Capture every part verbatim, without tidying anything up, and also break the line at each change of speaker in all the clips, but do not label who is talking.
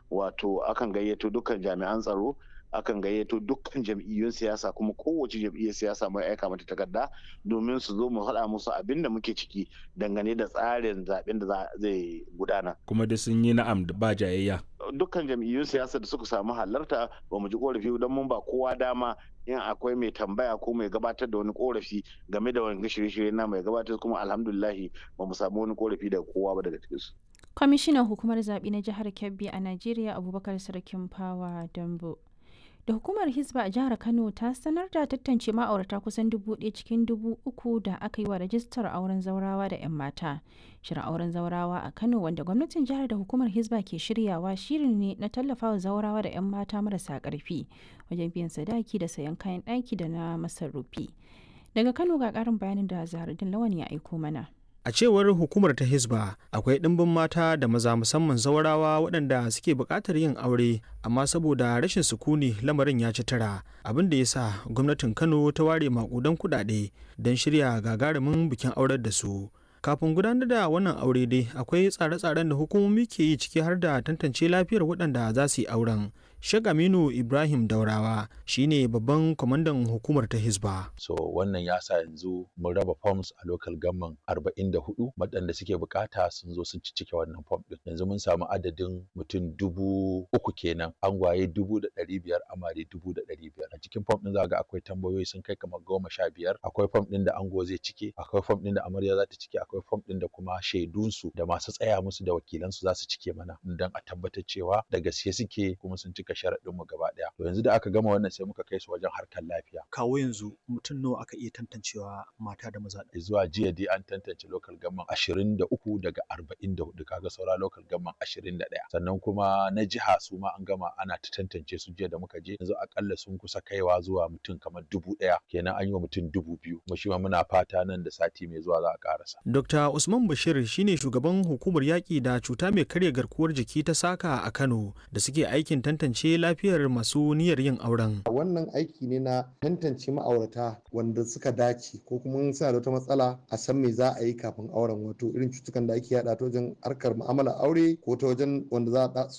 wato akan gayyato dukkan jami'an tsaro, akan gayyato dukkan jam'iyyun siyasa, kuma kowace jam'iyyar siyasa mai aika mata takarda domin su zo mu faɗa musu abin da muke ciki dangane da tsarin zaben da zai gudana.
Kuma da sun yi na'am ba jayayya.
Dukkan jam'iyyun siyasa da suka samu halarta ba mu ji korafi don mun ba kowa dama in akwai mai tambaya ko mai gabatar da wani korafi game da wani shirye-shirye na mai gabatar, kuma alhamdulillahi ba mu samu wani korafi daga kowa ba daga cikinsu.
Kwamishinan hukumar zaɓe na jihar Kebbi a Najeriya Abubakar Sarkin Fawa Dambo. Da hukumar Hisba a jihar Kano ta sanar da tantance ma'aurata kusan dubu ɗaya cikin dubu uku da aka yi wa rajistar auren zaurawa da 'yan mata. Shirin auren zaurawa a Kano, wanda gwamnatin jihar da hukumar Hisba ke shiryawa, shirin ne na tallafawa zaurawa da 'yan mata marasa ƙarfi wajen biyan sadaki da sayan kayan ɗaki da na masarufi. Daga Kano ga ƙarin bayanin da Zaharaddin Lawan ya aiko mana.
A cewar hukumar ta Hisba, akwai ɗimbin mata da maza musamman zawarawa waɗanda suke buƙatar yin aure, amma saboda rashin sukuni lamarin ya ci tara, abin da ya sa gwamnatin Kano ta ware maƙudan kuɗaɗe don shirya gagarumin bikin aurar da su. Kafin gudanar da wannan aure dai akwai tsare-tsaren da hukumomi ke yi, ciki har da tantance lafiyar waɗanda za su yi auren. Sheikh Aminu Ibrahim Daurawa shine babban kwamandan hukumar ta Hisba.
So wannan ya sa yanzu mun raba forms a local government arba'in da hudu, waɗanda suke bukata sun zo sun cike wannan form din. Yanzu mun samu adadin mutum dubu uku kenan, angwaye dubu da ɗari biyar, amare dubu da ɗari biyar. A cikin form din za ga akwai tambayoyi sun kai kamar goma sha biyar. Akwai form din da ango zai cike, akwai form din da amarya za ta cike, akwai form din da kuma shaidunsu da masu tsaya musu da wakilansu za su cike mana, don a tabbatar cewa da gaske suke kuma sun cika sharaɗin mu gaba ɗaya. To yanzu da aka gama wannan sai muka kai su wajen harkar lafiya.
Kawo yanzu mutum nawa aka iya tantancewa mata da maza?
Zuwa jiya dai an tantance local government ashirin da uku daga arba'in da hudu, kaga saura local government ashirin da ɗaya. Sannan kuma na jiha su ma an gama ana ta tantance su jiya da muka je, yanzu akalla sun kusa kaiwa zuwa mutum kamar dubu ɗaya, kenan an yi wa mutum dubu biyu. Kuma shi ma muna fata nan da sati mai zuwa za a karasa.
Dokta Usman Bashir shine shugaban hukumar yaƙi da cuta mai karya garkuwar jiki ta Saka a Kano, da suke aikin tantance lafiyar masu niyyar yin auren.
Wannan aiki ne na tantance ma'aurata wanda suka dace ko kuma suna da wata matsala a san me za a yi kafin auren, wato irin cutukan da ake yada ta wajen harkar mu'amalar aure ko ta wajen wanda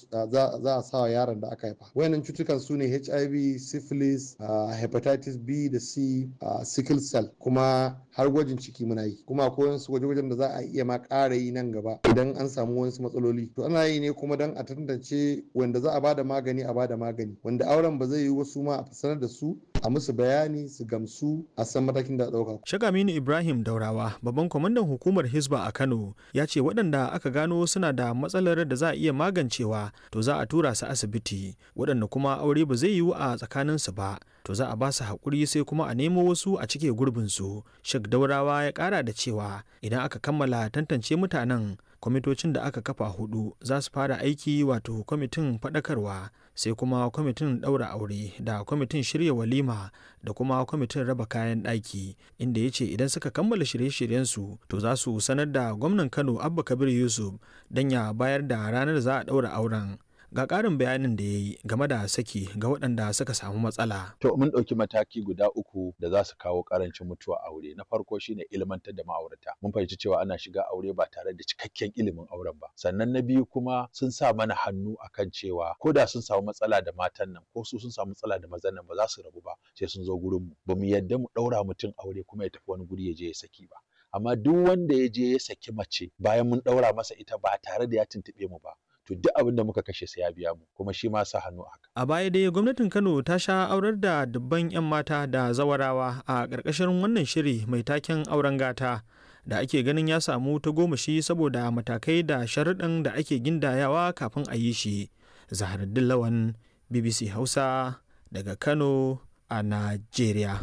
za a sawa yaron da aka haifa. Wayannan cutukan su ne H I V, syphilis, uh, hepatitis B da C, uh, sickle cell, kuma har gwajin ciki muna yi, kuma akwai wasu gwaje-gwajen da za a iya ma ƙara yi nan gaba idan an samu wasu matsaloli. To ana yi ne kuma don a tantance wanda za a bada magani a bada magani, wanda auren ba zai yi wasu ma a sanar da su, a musu bayani su gamsu, a san matakin da ɗauka.
Sheikh Aminu Ibrahim Daurawa, babban kwamandan hukumar Hisba a Kano, ya ce waɗanda aka gano suna da matsalar da za a iya magancewa to za a tura su asibiti, waɗanda kuma aure ba zai yiwu a tsakaninsu ba to za a ba su haƙuri sai kuma a nemo wasu a cike gurbinsu. Sheikh Daurawa ya ƙara da cewa idan aka kammala tantance mutanen, kwamitocin da aka kafa hudu za su fara aiki, wato kwamitin faɗakarwa, sai kuma kwamitin ɗaura aure da kwamitin shirya walima da kuma kwamitin raba kayan ɗaki, inda ya ce idan suka kammala shirye-shiryensu to za su sanar da gwamnan Kano Abba Kabir Yusuf don ya bayar da ranar za a ɗaura auren. Ga ƙarin bayanin da ya yi game da saki ga waɗanda suka samu matsala.
To mun ɗauki mataki guda uku da za su kawo ƙarancin mutuwa aure. Na farko shine ilmantar da ma'aurata. Mun fahimci cewa ana shiga aure ba tare da cikakken ilimin auren ba. Sannan na biyu kuma sun sa mana hannu akan cewa ko da sun samu matsala da matan nan ko su sun samu matsala da mazan nan ba za su rabu ba sai sun zo gurin mu. Ba mu yadda mu ɗaura mutum aure kuma ya tafi wani guri ya je ya saki ba. Amma duk wanda ya je ya saki mace bayan mun ɗaura masa ita ba tare da ya tuntuɓe mu ba, to duk abin da muka kashe sai ya biya mu, kuma shi ma sa hannu haka.
A baya dai gwamnatin Kano ta sha aurar da dubban 'yan mata da zawarawa a ƙarƙashin wannan shiri mai taken auren gata, da ake ganin ya samu tagomashi saboda matakai da sharuɗan da ake gindayawa kafin a yi shi. Zaharaddin Lawan, B B C Hausa daga Kano a Najeriya.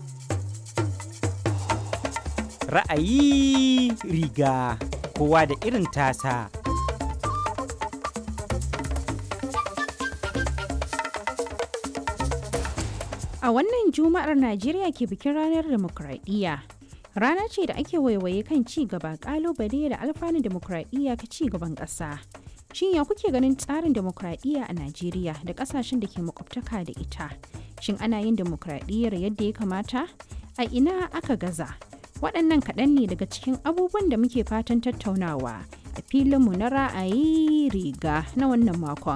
Ra'ayi riga kowa da irin tasa.
A wannan Juma'ar Najeriya ke bikin ranar demokradiyya. Rana ce da ake waiwaye kan ci gaba, kalubale da alfanun demokradiyya ka ci gaban ƙasa. Shin ya kuke ganin tsarin demokradiyya a Najeriya da ƙasashen da ke makwabtaka da ita? Shin ana yin demokradiyyar yadda ya kamata? A ina aka gaza? Waɗannan kaɗan ne daga cikin abubuwan da muke fatan tattaunawa a filinmu na ra'ayi riga na wannan makon.